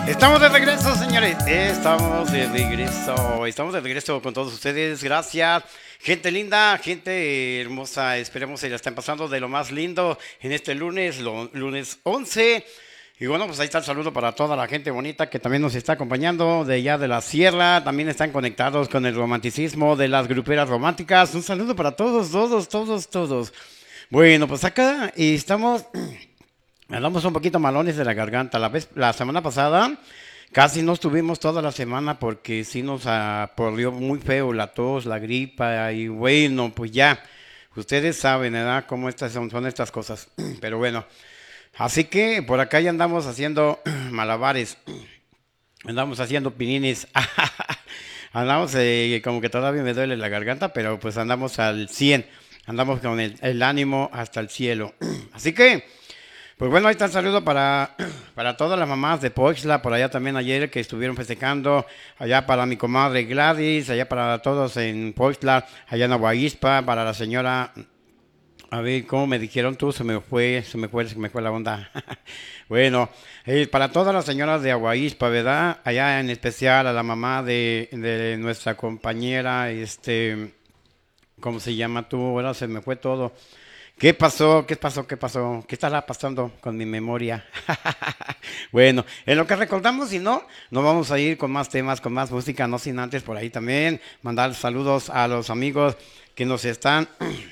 Estamos de regreso, señores. Estamos de regreso. Estamos de regreso con todos ustedes. Gracias. Gente linda, gente hermosa. Esperemos que la estén pasando de lo más lindo en este lunes, lunes 11. Y bueno, pues ahí está el saludo para toda la gente bonita que también nos está acompañando de allá de la sierra. También están conectados con el romanticismo de las gruperas románticas. Un saludo para todos, todos, todos, todos. Bueno, pues acá estamos. Andamos un poquito malones de la garganta. La semana pasada casi no estuvimos toda la semana porque sí nos aporrió muy feo la tos, la gripa y bueno, pues ya, ustedes saben, ¿verdad? Cómo son estas cosas. Pero bueno, así que por acá ya andamos haciendo malabares, andamos haciendo pinines. Andamos como que todavía me duele la garganta, pero pues andamos al 100, andamos con el ánimo hasta el cielo. Así que... Pues bueno, ahí está el saludo para todas las mamás de Poixla, por allá también ayer que estuvieron festejando, allá para mi comadre Gladys, allá para todos en Poixla, allá en Aguaispa, para la señora, a ver, ¿cómo me dijeron tú? Se me fue la onda. Bueno, para todas las señoras de Aguaispa, ¿verdad? Allá en especial a la mamá de nuestra compañera, ¿cómo se llama tú? Ahora se me fue todo. ¿Qué pasó? ¿Qué pasó? ¿Qué pasó? ¿Qué estará pasando con mi memoria? Bueno, en lo que recordamos, si no, nos vamos a ir con más temas, con más música, no sin antes por ahí también mandar saludos a los amigos que nos están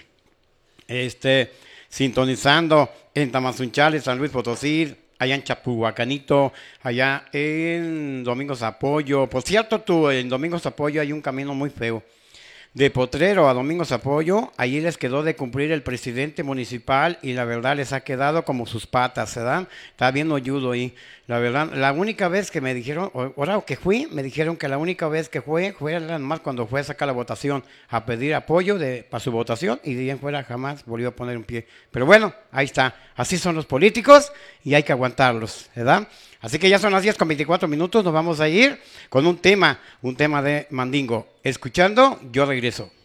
sintonizando en Tamazunchale, San Luis Potosí, allá en Chapuhuacanito, allá en Domingos Apoyo. Por cierto, tú, en Domingos Apoyo hay un camino muy feo. De Potrero a Domingos Apoyo, allí les quedó de cumplir el presidente municipal y la verdad les ha quedado como sus patas, ¿verdad? Está bien hoyudo ahí. La verdad, la única vez que me dijeron, ahora que fui, me dijeron que la única vez que fue nada más cuando fue a sacar la votación, a pedir apoyo para su votación y de ahí en fuera jamás volvió a poner un pie. Pero bueno, ahí está. Así son los políticos y hay que aguantarlos, ¿verdad? Así que ya son las 10:24, nos vamos a ir con un tema de Mandingo. Escuchando, yo regreso.